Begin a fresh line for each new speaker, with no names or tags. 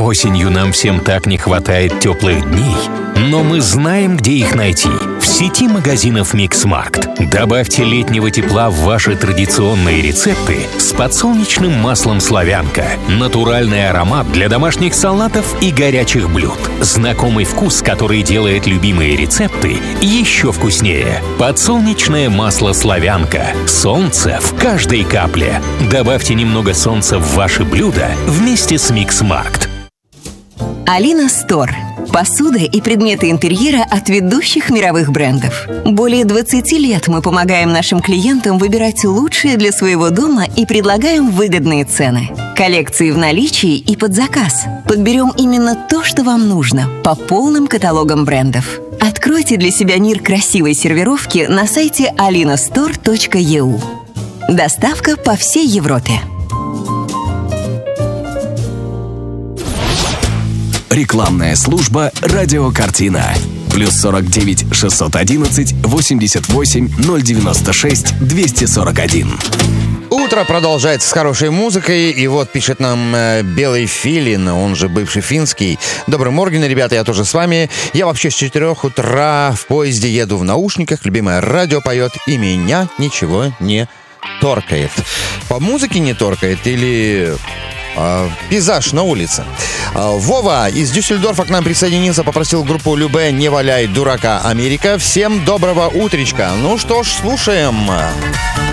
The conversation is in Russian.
Осенью нам всем так не хватает теплых дней, но мы знаем, где их найти. В сети магазинов «Миксмаркт». Добавьте летнего тепла в ваши традиционные рецепты с подсолнечным маслом «Славянка». Натуральный аромат для домашних салатов и горячих блюд. Знакомый вкус, который делает любимые рецепты еще вкуснее. Подсолнечное масло «Славянка». Солнце в каждой капле. Добавьте немного солнца в ваши блюда вместе с «Миксмаркт».
Alina Store. Посуда и предметы интерьера от ведущих мировых брендов. Более 20 лет мы помогаем нашим клиентам выбирать лучшее для своего дома и предлагаем выгодные цены. Коллекции в наличии и под заказ. Подберем именно то, что вам нужно, по полным каталогам брендов. Откройте для себя мир красивой сервировки на сайте alinastore.eu. Доставка по всей Европе.
Рекламная служба «Радиокартина». +49 611 88 096 241.
Утро продолжается с хорошей музыкой. И вот пишет нам Белый Филин, он же бывший финский. Добрый морген, ребята, я тоже с вами. Я вообще с 4 утра в поезде еду в наушниках. Любимое радио поет, и меня ничего не торкает. По музыке не торкает или... пейзаж на улице. Вова из Дюссельдорфа к нам присоединился, попросил группу Любэ «Не валяй дурака, Америка». Всем доброго утречка. Ну что ж, слушаем.